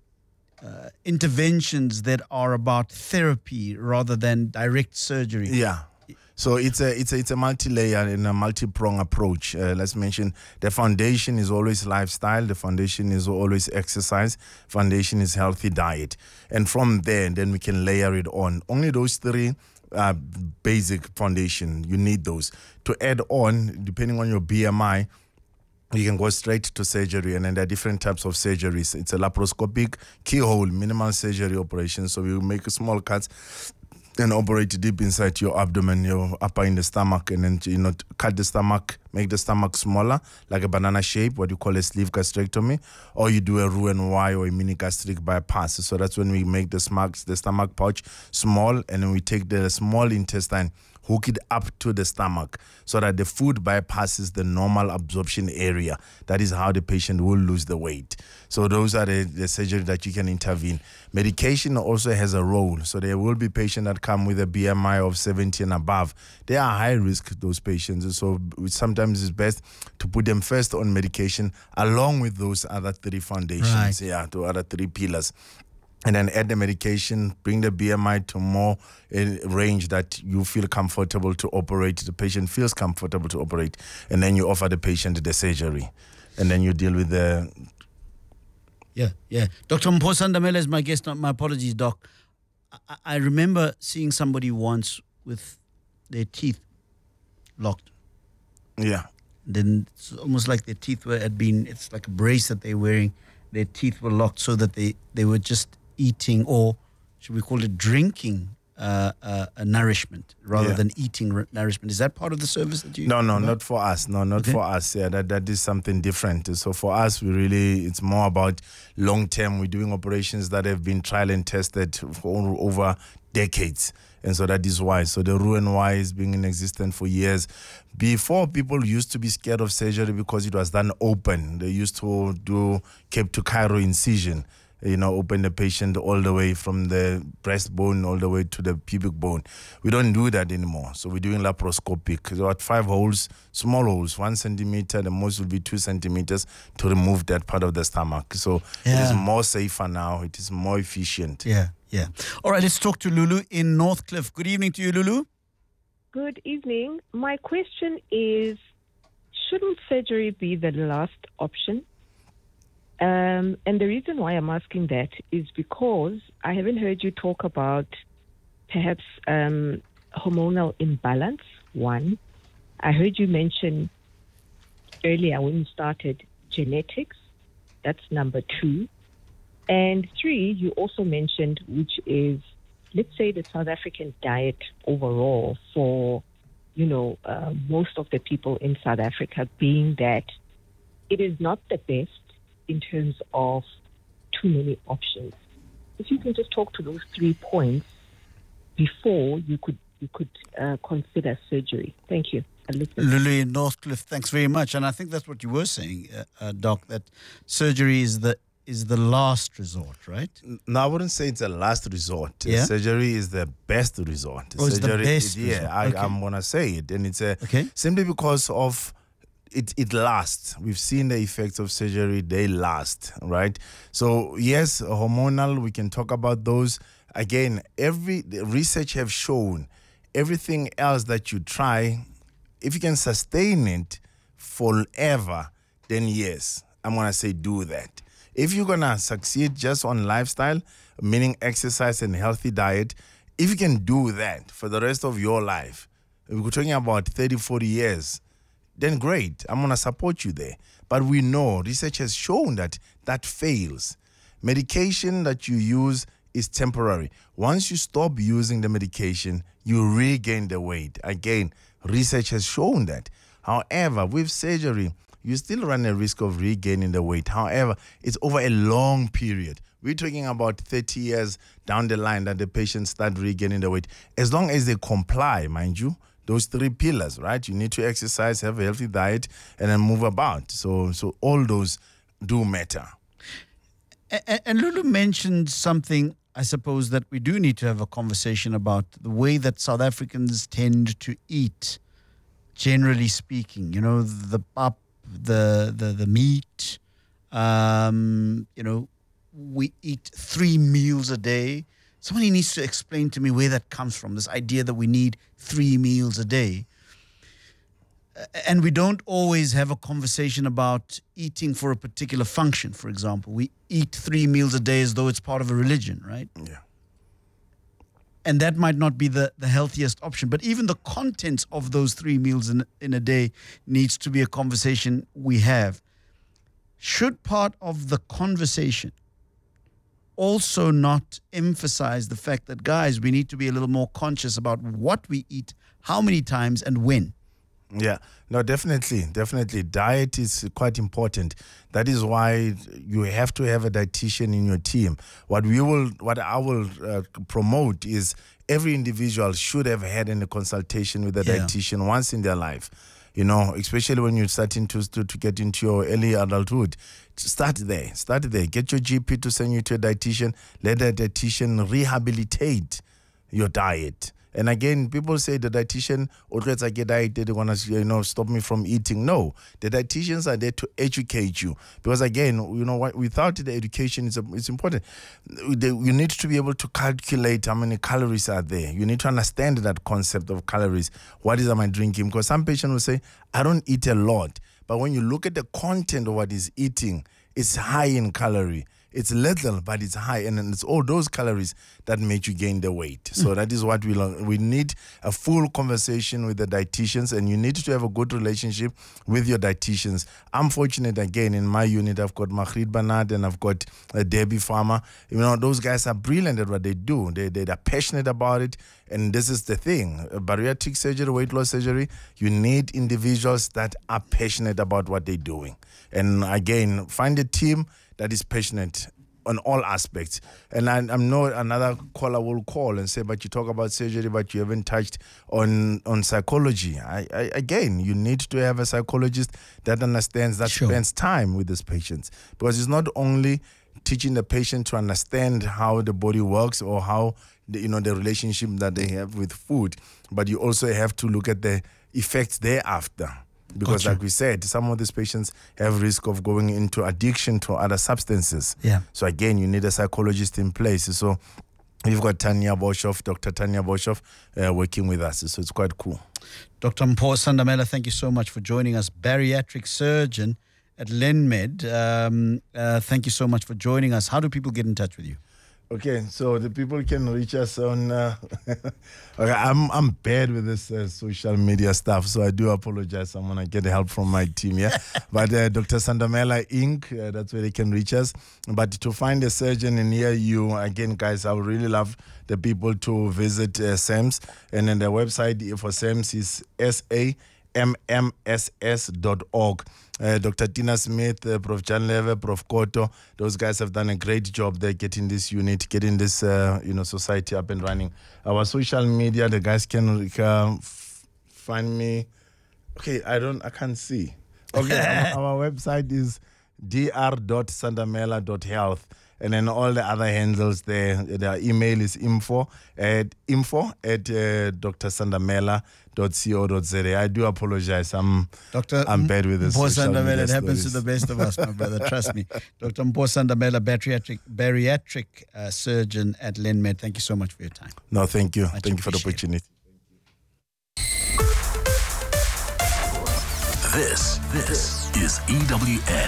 uh, interventions that are about therapy rather than direct surgery? Yeah. So it's a it's a it's a multi-layer and a multi-prong approach. Uh, let's mention the foundation is always lifestyle. The foundation is always exercise. Foundation is healthy diet, and from there, then we can layer it on. Only those three uh, basic foundation. You need those to add on, depending on your B M I. You can go straight to surgery, and then there are different types of surgeries. It's a laparoscopic keyhole minimal surgery operation. So we will make small cuts and operate deep inside your abdomen, your upper in the stomach, and then, you know, cut the stomach, make the stomach smaller, like a banana shape, what you call a sleeve gastrectomy, or you do a Roux en Y or a mini gastric bypass. So that's when we make the stomach, the stomach pouch small, and then we take the small intestine, hook it up to the stomach so that the food bypasses the normal absorption area. That is how the patient will lose the weight. So those are the, the surgery that you can intervene. Medication also has a role. So there will be patients that come with a B M I of seventy and above. They are high risk, those patients. So sometimes it's best to put them first on medication along with those other three foundations, right. yeah, to other three pillars. And then add the medication, bring the B M I to more a range that you feel comfortable to operate, the patient feels comfortable to operate, and then you offer the patient the surgery. And then you deal with the... Yeah, yeah. Doctor Mpho Ndamela is my guest. My apologies, Doc. I, I remember seeing somebody once with their teeth locked. Yeah. Then it's almost like their teeth were had been, it's like a brace that they're wearing. Their teeth were locked so that they, they were just eating, or should we call it drinking, uh, uh, a nourishment rather Yeah. than eating r- nourishment. Is that part of the service that you? No, no, provide? not for us. No, not Okay. for us. Yeah, that, that is something different. So for us, we really, it's more about long term. We're doing operations that have been trial and tested for over decades. And so that is why. So the Roux en Y is being in existence for years. Before, people used to be scared of surgery because it was done open. They used to do Cape to Cairo incision, you know, open the patient all the way from the breastbone all the way to the pubic bone. We don't do that anymore. So we're doing laparoscopic. So at five holes, small holes, one centimeter, the most will be two centimeters to remove that part of the stomach. So it is Yeah. more safer now. It is more efficient. Yeah, yeah. All right, let's talk to Lulu in Northcliffe. Good evening to you, Lulu. Good evening. My question is, shouldn't surgery be the last option? Um, and the reason why I'm asking that is because I haven't heard you talk about perhaps um, hormonal imbalance, one. I heard you mention earlier when you started genetics. That's number two. And three, you also mentioned, which is let's say the South African diet overall for, you know, uh, most of the people in South Africa being that it is not the best in terms of too many options. If you can just talk to those three points before you could you could uh, consider surgery. Thank you. Lulu in Northcliffe, thanks very much. And I think that's what you were saying, uh, uh, Doc, that surgery is the is the last resort, right? No, I wouldn't say it's a last resort. Yeah? Surgery is the best resort. Oh, it's the surgery, best Yeah, resort. I, Okay. I'm going to say it. And it's a, Okay. simply because of it, it lasts. We've seen the effects of surgery, they last, right? So, yes, hormonal, we can talk about those. Again, every the research have shown everything else that you try, if you can sustain it forever, then yes, I'm going to say do that. If you're going to succeed just on lifestyle, meaning exercise and healthy diet, if you can do that for the rest of your life, if we're talking about thirty, forty years, then great. I'm going to support you there. But we know research has shown that that fails. Medication that you use is temporary. Once you stop using the medication, you regain the weight. Again, research has shown that. However, with surgery, you still run a risk of regaining the weight. However, it's over a long period. We're talking about thirty years down the line that the patients start regaining the weight. As long as they comply, mind you, those three pillars, right? You need to exercise, have a healthy diet, and then move about. So, so all those do matter. And, and Lulu mentioned something, I suppose, that we do need to have a conversation about, the way that South Africans tend to eat, generally speaking. You know, the pap, the the the meat. Um, you know, we eat three meals a day. Somebody needs to explain to me where that comes from, this idea that we need three meals a day. And we don't always have a conversation about eating for a particular function, for example. We eat three meals a day as though it's part of a religion, right? Yeah. And that might not be the, the healthiest option. But even the contents of those three meals in, in a day needs to be a conversation we have. Should part of the conversation also not emphasize the fact that, guys, we need to be a little more conscious about what we eat, how many times, and when? Yeah, no, definitely, definitely. Diet is quite important. That is why you have to have a dietitian in your team. What we will, what I will uh, promote is every individual should have had a consultation with a Yeah. dietitian once in their life. You know, especially when you're starting to, to to get into your early adulthood. Start there. Start there. Get your G P to send you to a dietitian. Let the dietitian rehabilitate your diet. And again, people say the dietitian, or let's like a diet, they want to, you know, stop me from eating. No, the dietitians are there to educate you. Because again, you know, what, without the education, it's, a, it's important. They, you need to be able to calculate how many calories are there. You need to understand that concept of calories. What is am I drinking? Because some patients will say, I don't eat a lot. But when you look at the content of what is eating, it's high in calorie. It's little, but it's high, and it's all those calories that make you gain the weight. So mm. that is what we learn. We need a full conversation with the dietitians, and you need to have a good relationship with your dietitians. I'm fortunate, again, in my unit, I've got Magritte Bernard and I've got uh, Debbie Farmer. You know, those guys are brilliant at what they do. They, they, they're passionate about it, and this is the thing. Bariatric surgery, weight loss surgery, you need individuals that are passionate about what they're doing. And again, find a team that is passionate on all aspects. And I, I'm not another caller will call and say, but you talk about surgery, but you haven't touched on, on psychology. I, I, again, you need to have a psychologist that understands, that Sure. spends time with these patients. Because it's not only teaching the patient to understand how the body works or how, the, you know, the relationship that they have with food, but you also have to look at the effects thereafter. Because Gotcha. like we said, some of these patients have risk of going into addiction to other substances. Yeah. So again, you need a psychologist in place. So we've got Tanya Boshoff, Doctor Tanya Boshoff, uh, working with us. So it's quite cool. Doctor Mpho Sandamela, thank you so much for joining us. Bariatric surgeon at Lenmed. Um, uh, thank you so much for joining us. How do people get in touch with you? Okay, so the people can reach us on. Uh, okay, I'm I'm bad with this uh, social media stuff, so I do apologize. I'm gonna get help from my team, yeah. But uh, Doctor Sandamela Incorporated, uh, that's where they can reach us. But to find a surgeon near you, again, guys, I would really love the people to visit uh, SAMS, and then the website for SAMS is S A M M S S dot org. Uh, Doctor Tina Smith, uh, Professor John Leve, Professor Koto, those guys have done a great job there getting this unit, getting this uh, you know society up and running. Our social media, the guys can uh, f- find me. Okay, I don't, I can't see. Okay, our, our website is d r dot sandamela dot health. And then all the other handles there, their email is info at info at uh, d r sandamela dot co dot z a. I do apologize. I'm Doctor I'm bad with this. Mpo social Sandamela, media it happens stories. to the best of us, my brother. Trust me. Doctor Mpo Sandamela, bariatric bariatric uh, surgeon at Lenmed. Thank you so much for your time. No, thank you. Much thank you for the opportunity. This this is E W N.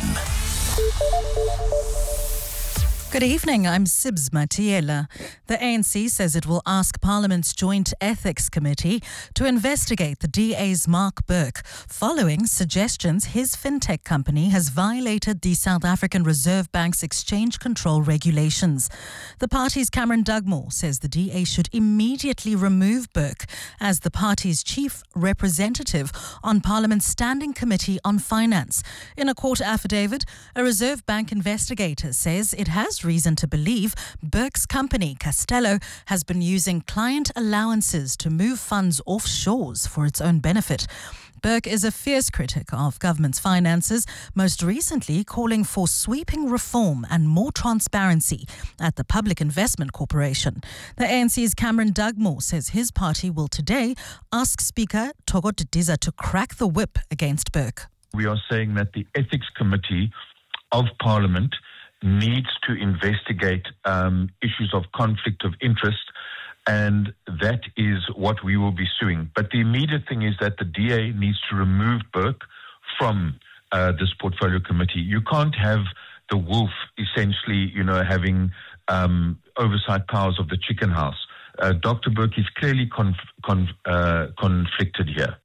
Good evening, I'm Sibs Matiela. The A N C says it will ask Parliament's Joint Ethics Committee to investigate the D A's Mark Burke following suggestions his fintech company has violated the South African Reserve Bank's exchange control regulations. The party's Cameron Dugmore says the D A should immediately remove Burke as the party's chief representative on Parliament's Standing Committee on Finance. In a court affidavit, a Reserve Bank investigator says it has reason to believe Burke's company, Castello, has been using client allowances to move funds offshores for its own benefit. Burke is a fierce critic of government's finances, most recently calling for sweeping reform and more transparency at the Public Investment Corporation. The A N C's Cameron Dugmore says his party will today ask Speaker Thoko Didiza to crack the whip against Burke. We are saying that the Ethics Committee of Parliament needs to investigate um, issues of conflict of interest, and that is what we will be suing. But the immediate thing is that the D A needs to remove Burke from uh, this portfolio committee. You can't have the wolf essentially, you know, having um, oversight powers of the chicken house. Uh, Doctor Burke is clearly conf- conf- uh, conflicted here.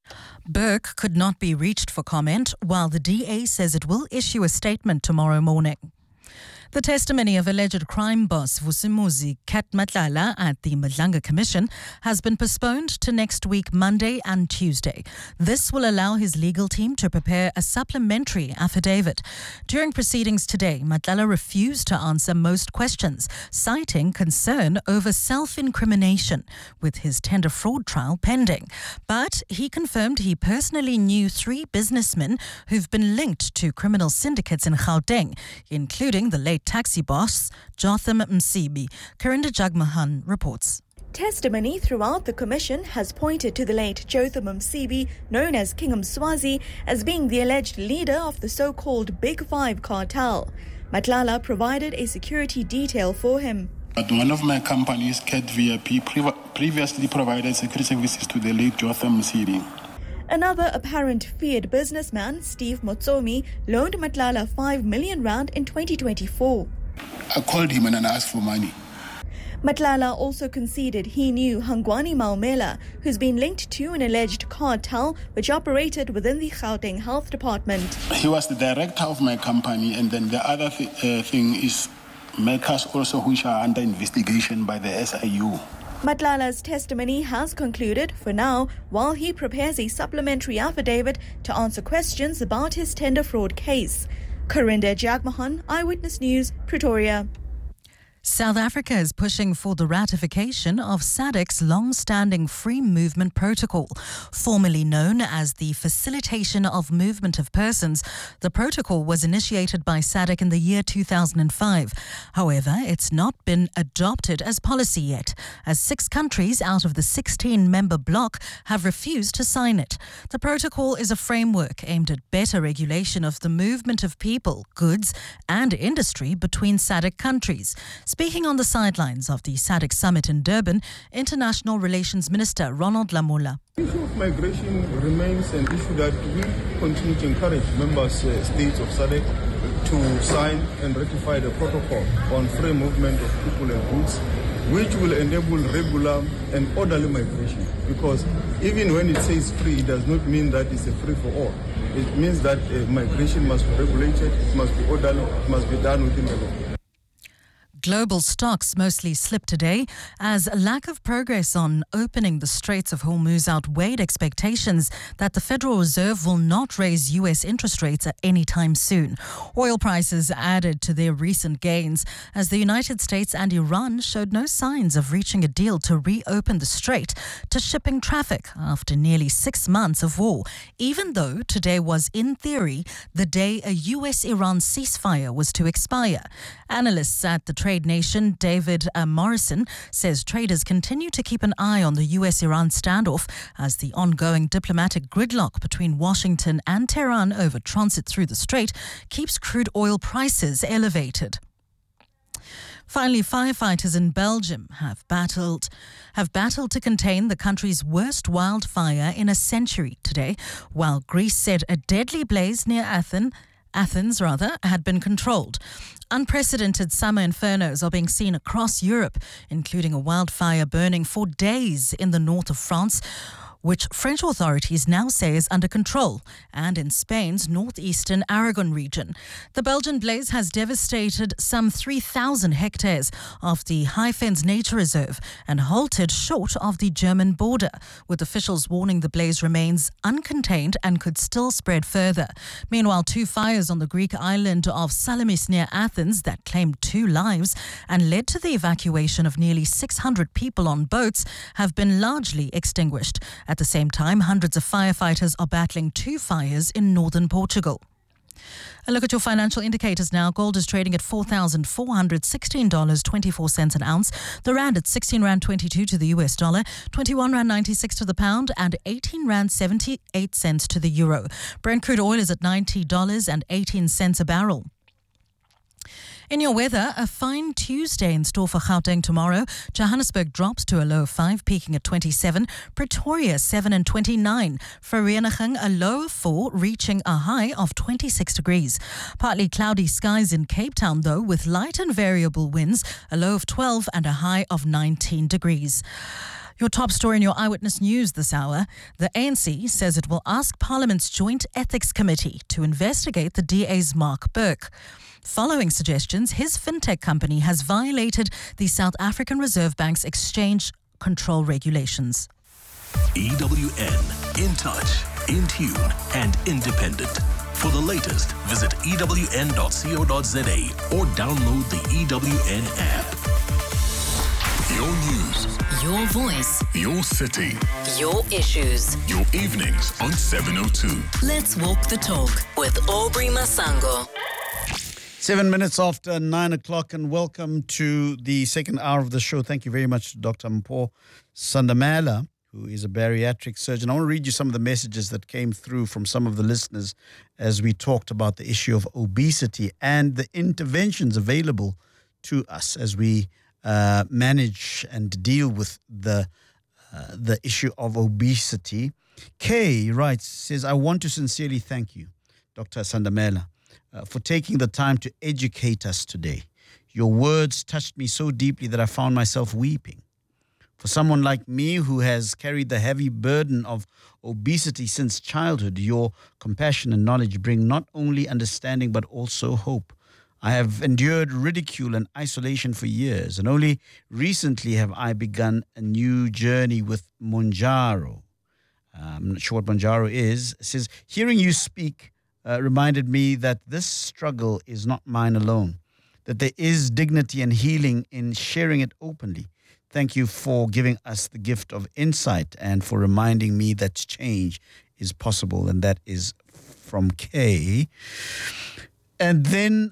Burke could not be reached for comment, while the D A says it will issue a statement tomorrow morning. The testimony of alleged crime boss Vusimuzi Kat Matlala at the Madlanga Commission has been postponed to next week, Monday and Tuesday. This will allow his legal team to prepare a supplementary affidavit. During proceedings today, Matlala refused to answer most questions, citing concern over self-incrimination with his tender fraud trial pending. But he confirmed he personally knew three businessmen who've been linked to criminal syndicates in Gauteng, including the late taxi boss Jotham Msibi. Karinda Jagmohan reports. Testimony throughout the commission has pointed to the late Jotham Msibi, known as King Mswazi, as being the alleged leader of the so-called Big Five cartel. Matlala provided a security detail for him. But one of my companies, Cat V I P, pre- previously provided security services to the late Jotham Msibi. Another apparent feared businessman, Steve Motsomi, loaned Matlala five million rand in twenty twenty-four. I called him and I asked for money. Matlala also conceded he knew Hangwani Maumela, who's been linked to an alleged cartel which operated within the Gauteng Health Department. He was the director of my company, and then the other th- uh, thing is makers also which are under investigation by the S I U. Matlala's testimony has concluded for now while he prepares a supplementary affidavit to answer questions about his tender fraud case. Karinda Jagmohan, Eyewitness News, Pretoria. South Africa is pushing for the ratification of SADC's long-standing Free Movement Protocol. Formerly known as the Facilitation of Movement of Persons, the protocol was initiated by SADC in the year two thousand five. However, it's not been adopted as policy yet, as six countries out of the sixteen-member bloc have refused to sign it. The protocol is a framework aimed at better regulation of the movement of people, goods and industry between SADC countries. Speaking on the sidelines of the SADC summit in Durban, International Relations Minister Ronald Lamola. The issue of migration remains an issue that we continue to encourage members, uh, states of SADC to sign and ratify the protocol on free movement of people and goods, which will enable regular and orderly migration. Because even when it says free, it does not mean that it's a free for all. It means that uh, migration must be regulated, it must be orderly, it must be done within the law. Global stocks mostly slipped today as lack of progress on opening the Straits of Hormuz outweighed expectations that the Federal Reserve will not raise U S interest rates at any time soon. Oil prices added to their recent gains as the United States and Iran showed no signs of reaching a deal to reopen the strait to shipping traffic after nearly six months of war, even though today was, in theory, the day a U S-Iran ceasefire was to expire. Analysts at the Trade Nation, David uh, Morrison, says traders continue to keep an eye on the U S-Iran standoff as the ongoing diplomatic gridlock between Washington and Tehran over transit through the strait keeps crude oil prices elevated. Finally, firefighters in Belgium have battled have battled to contain the country's worst wildfire in a century today, while Greece said a deadly blaze near Athens Athens, rather, had been controlled. Unprecedented summer infernos are being seen across Europe, including a wildfire burning for days in the north of France, which French authorities now say is under control, and in Spain's northeastern Aragon region. The Belgian blaze has devastated some three thousand hectares of the High Fens Nature Reserve and halted short of the German border, with officials warning the blaze remains uncontained and could still spread further. Meanwhile, two fires on the Greek island of Salamis near Athens that claimed two lives and led to the evacuation of nearly six hundred people on boats have been largely extinguished. At the same time, hundreds of firefighters are battling two fires in northern Portugal. A look at your financial indicators now. Gold is trading at four thousand four hundred sixteen dollars and twenty-four cents an ounce. The rand at sixteen rand twenty-two to the U S dollar, twenty-one rand ninety-six to the pound, and eighteen rand seventy-eight cents to the euro. Brent crude oil is at ninety dollars and eighteen cents a barrel. In your weather, a fine Tuesday in store for Gauteng tomorrow. Johannesburg drops to a low of five, peaking at twenty-seven. Pretoria, seven and twenty-nine. Vereeniging, a low of four, reaching a high of twenty-six degrees. Partly cloudy skies in Cape Town, though, with light and variable winds, a low of twelve and a high of nineteen degrees. Your top story in your Eyewitness News this hour. The A N C says it will ask Parliament's Joint Ethics Committee to investigate the D A's Mark Burke. Following suggestions, his fintech company has violated the South African Reserve Bank's exchange control regulations. E W N, in touch, in tune and independent. For the latest, visit E W N dot co dot za or download the E W N app. Your news. Your voice. Your city. Your issues. Your evenings on seven oh two. Let's walk the talk with Aubrey Masango. Seven minutes after nine o'clock, and welcome to the second hour of the show. Thank you very much to Doctor Mpho Sandamela, who is a bariatric surgeon. I want to read you some of the messages that came through from some of the listeners as we talked about the issue of obesity and the interventions available to us as we uh, manage and deal with the uh, the issue of obesity. Kay writes, says, I want to sincerely thank you, Doctor Sandamela, Uh, for taking the time to educate us today. Your words touched me so deeply that I found myself weeping. For someone like me who has carried the heavy burden of obesity since childhood, your compassion and knowledge bring not only understanding but also hope. I have endured ridicule and isolation for years, and only recently have I begun a new journey with Monjaro. Uh, I'm not sure what Monjaro is. It says, hearing you speak Uh, reminded me that this struggle is not mine alone, that there is dignity and healing in sharing it openly. Thank you for giving us the gift of insight and for reminding me that change is possible, and that is from Kay. And then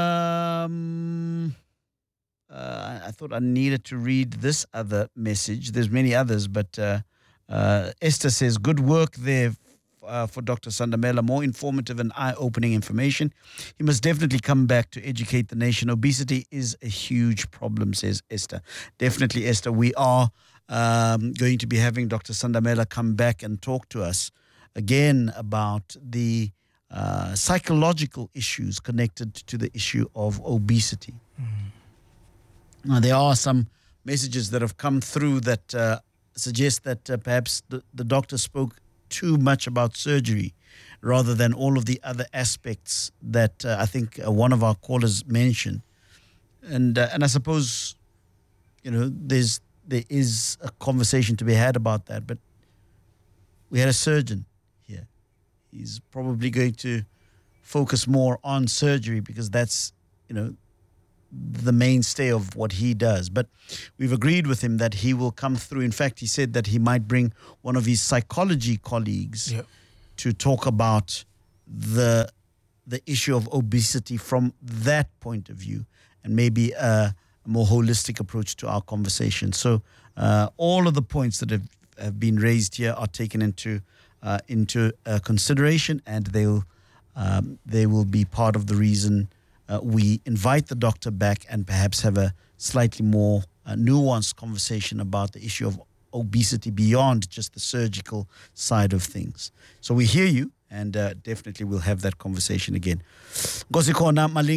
um, uh, I thought I needed to read this other message. There's many others, but uh, uh, Esther says, good work there Uh, for Doctor Sandamela, more informative and eye-opening information. He must definitely come back to educate the nation. Obesity is a huge problem, says Esther. Definitely, Esther. We are um, going to be having Doctor Sandamela come back and talk to us again about the uh, psychological issues connected to the issue of obesity. Now, there are some messages that have come through that uh, suggest that uh, perhaps the, the doctor spoke too much about surgery rather than all of the other aspects that uh, I think uh, one of our callers mentioned. And uh, and I suppose, you know, there's there is a conversation to be had about that. But we had a surgeon here. He's probably going to focus more on surgery because that's, you know, the mainstay of what he does. But we've agreed with him that he will come through. In fact, he said that he might bring one of his psychology colleagues Yep. to talk about the the issue of obesity from that point of view and maybe a, a more holistic approach to our conversation. So uh, all of the points that have, have been raised here are taken into uh, into uh, consideration, and they'll um, they will be part of the reason uh, we invite the doctor back and perhaps have a slightly more uh, nuanced conversation about the issue of obesity beyond just the surgical side of things. So we hear you, and uh, definitely we'll have that conversation again. Nkosi khona, Malinga.